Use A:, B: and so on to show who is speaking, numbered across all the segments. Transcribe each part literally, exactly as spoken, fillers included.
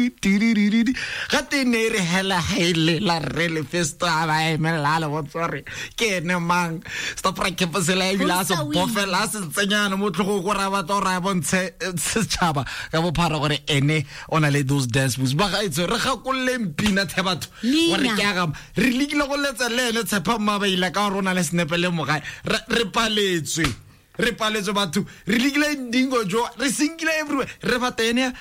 A: gate ne re hela hele la rele festo aba emelala what sorry ke ne mang stop ra ke pasela e bila so bofela se tsenyana mo tlogo go ra ba tora bontshe se tshaba ka bo phara gore ene ona le those dance moves ba ga itse re ga kolle mpina the batho gore ke aga re likile go letsa lene tshepa mabaila ka rona le snapele mo ga re paletswe re paletswe batho re likile ndingo jo re singile everywhere re batene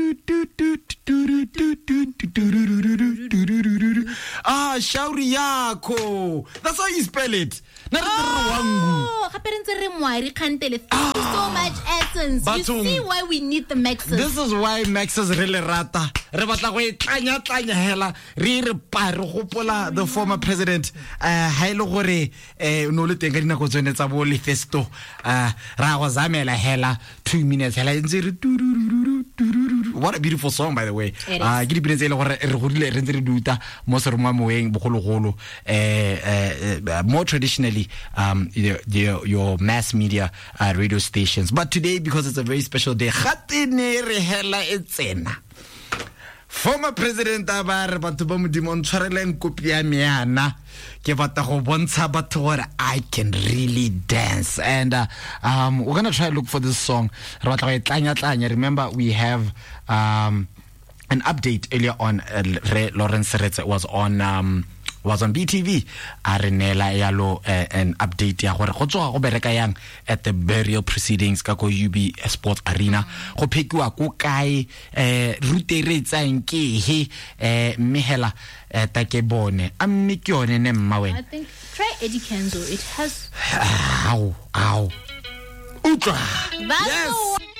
A: ah shauri yako that's how you spell it na re wangu
B: gaperentse re moari khantele so much essence you see why we need the maxes
A: this is why maxes really rata re batla go itlanya tlanya hela re re pa re gopola the former president uh ha ile gore eh no le teng ka dinako tsone tsa bo le festo uh ra go zamela hela two minutes hela ntse re what a beautiful song by the way uh ke dipine tsele gore re godile re ntse re duta mo se re mo moeng bogologolo eh more traditionally um your, your, your mass media uh, radio stations, but today because it's a very special day gatene re hela etsena former president abar batho ba modimo ntshwareleng kopi ya meana ke batla go bontsha batho gore I can really dance and uh, um we're going to try to look for this song re batla go itlanya tlanya. Remember we have um an update earlier on uh, Lawrence Seretse was on um was on B T V arenela yalo uh, an update ya gore go tsoga go bereka yang at the burial proceedings ka go U B Sports Arena go phekiwa ko kae eh rutere tsang ke he eh mehela ta ke bone a mme ke yone ne mma wena
B: I think try Eddie Kenzo it has
A: ow ow utlwa
B: yes